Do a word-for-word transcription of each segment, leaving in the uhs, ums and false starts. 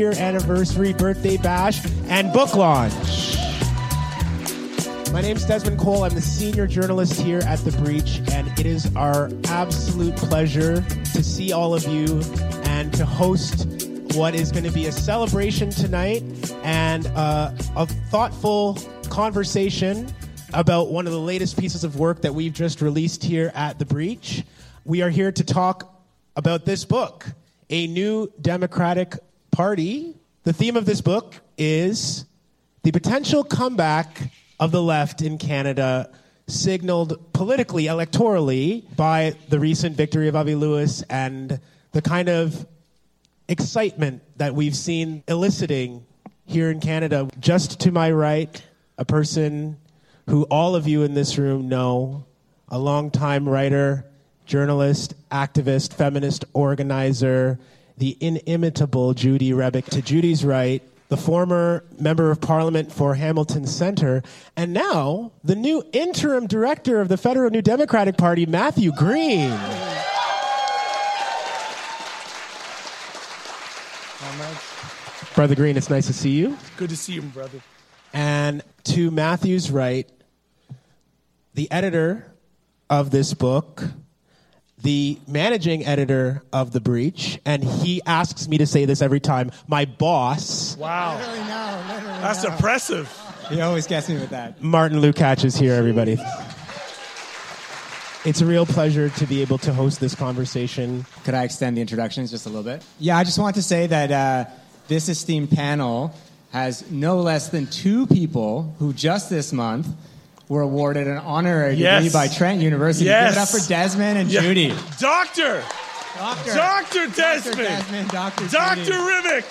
year anniversary birthday bash and book launch. My name's Desmond Cole. I'm the senior journalist here at The Breach, and it is our absolute pleasure to see all of you and to host what is going to be a celebration tonight and uh, a thoughtful conversation about one of the latest pieces of work that we've just released here at The Breach. We are here to talk about this book, A New Democratic Party. The theme of this book is the potential comeback of the left in Canada, signaled politically, electorally, by the recent victory of Avi Lewis and the kind of excitement that we've seen eliciting here in Canada. Just to my right, a person who all of you in this room know, a longtime writer, journalist, activist, feminist organizer, the inimitable Judy Rebick. To Judy's right, the former member of parliament for Hamilton Centre, and now the new interim director of the Federal New Democratic Party, Matthew Green. Brother Green, it's nice to see you. Good to see you, brother. And to Matthew's right, the editor of this book, the managing editor of The Breach, and he asks me to say this every time, my boss. Wow. Literally no, literally That's no. impressive. He always gets me with that. Martin Lukács is here, everybody. It's a real pleasure to be able to host this conversation. Could I extend the introductions just a little bit? Yeah, I just want to say that uh, this esteemed panel has no less than two people who just this month were awarded an honorary yes. degree by Trent University. Yes. Give it up for Desmond and yeah. Judy. Doctor! Doctor! Doctor Desmond! Doctor Desmond, Doctor Doctor Judy. Rebick!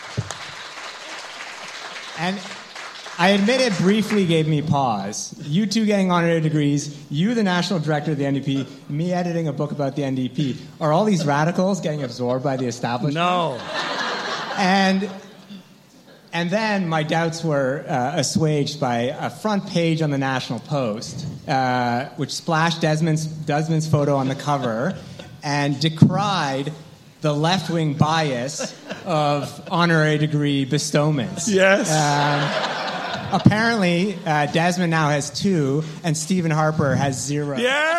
And I admit it briefly gave me pause. You two getting honorary degrees, you the national director of the N D P, me editing a book about the N D P. Are all these radicals getting absorbed by the establishment? No. And... And then my doubts were uh, assuaged by a front page on the National Post, uh, which splashed Desmond's, Desmond's photo on the cover and decried the left-wing bias of honorary degree bestowments. Yes. Um, apparently, uh, Desmond now has two, and Stephen Harper has zero.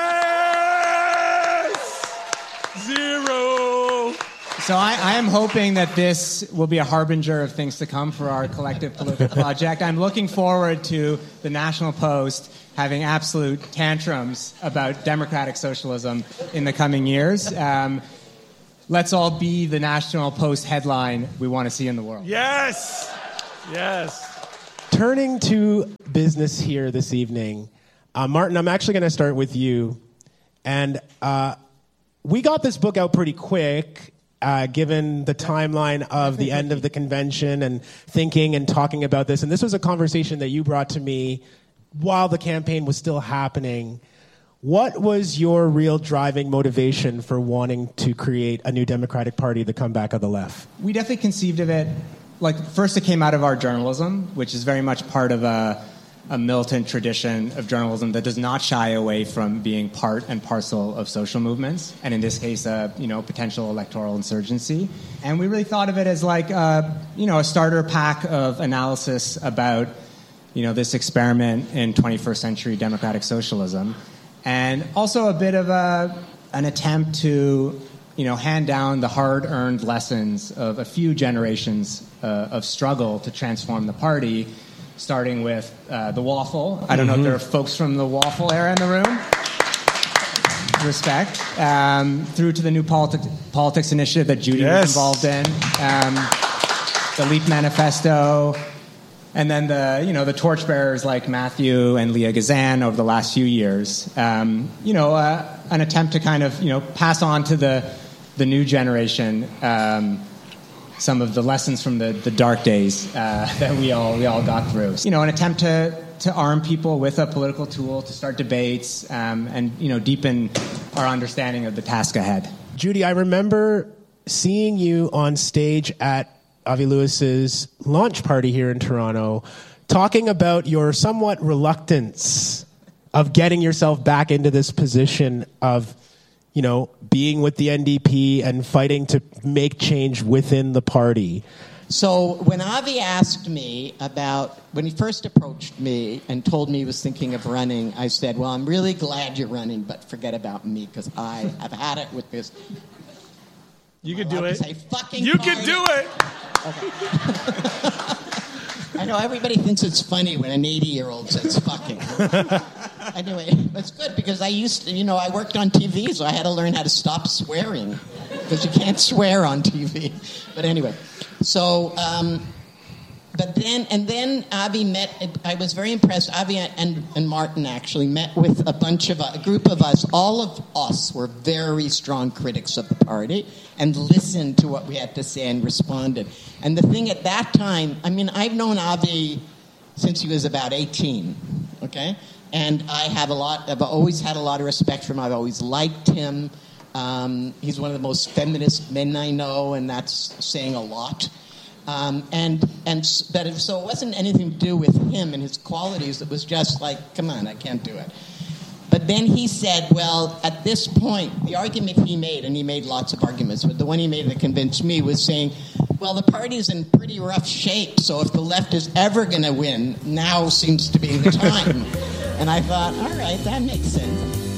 Yes! Zero! So I, I am hoping that this will be a harbinger of things to come for our collective political project. I'm looking forward to the National Post having absolute tantrums about democratic socialism in the coming years. Um, let's all be the National Post headline we want to see in the world. Yes! Yes. Turning to business here this evening, uh, Martin, I'm actually going to start with you. And uh, we got this book out pretty quick. Uh, given the timeline of the end of the convention and thinking and talking about this. And this was a conversation that you brought to me while the campaign was still happening. What was your real driving motivation for wanting to create a new Democratic Party, the comeback of the left? We definitely conceived of it, like, first it came out of our journalism, which is very much part of a, a militant tradition of journalism that does not shy away from being part and parcel of social movements, and in this case, a you know potential electoral insurgency. And we really thought of it as like a, you know a starter pack of analysis about you know this experiment in twenty-first century democratic socialism, and also a bit of a an attempt to you know hand down the hard-earned lessons of a few generations uh, of struggle to transform the party. Starting with uh, the waffle. I don't know if there are folks from the waffle era in the room. Respect. Um, through to the new politi- politics initiative that Judy yes. was involved in. Um, the Leap Manifesto. And then the, you know, the torchbearers like Matthew and Leah Gazan over the last few years. Um, you know, uh, an attempt to kind of, you know, pass on to the, the new generation um, some of the lessons from the, the dark days uh, that we all we all got through. You know, an attempt to to arm people with a political tool to start debates um, and you know deepen our understanding of the task ahead. Judy, I remember seeing you on stage at Avi Lewis's launch party here in Toronto, talking about your somewhat reluctance of getting yourself back into this position of, you know, being with the N D P and fighting to make change within the party. So when Avi asked me about, when he first approached me and told me he was thinking of running, I said, well, I'm really glad you're running, but forget about me, because I have had it with this. You could do it. Say, fucking you party. could do it. Okay. I know everybody thinks it's funny when an eighty-year-old says fucking. Anyway, it's good because I used to, you know, I worked on T V, so I had to learn how to stop swearing because you can't swear on T V. But anyway, so, um, but then, and then Avi met, I was very impressed. Avi and, and Martin actually met with a bunch of, a group of us. All of us were very strong critics of the party and listened to what we had to say and responded. And the thing at that time, I mean, I've known Avi since he was about eighteen, okay? And I have a lot, I've always had a lot of respect for him. I've always liked him. Um, he's one of the most feminist men I know, and that's saying a lot. Um, and and but it, so it wasn't anything to do with him and his qualities. It was just like, come on, I can't do it. But then he said, well, at this point, the argument he made, and he made lots of arguments, but the one he made that convinced me was saying, well, the party's in pretty rough shape, so if the left is ever going to win, now seems to be the time. And I thought, all right, that makes sense.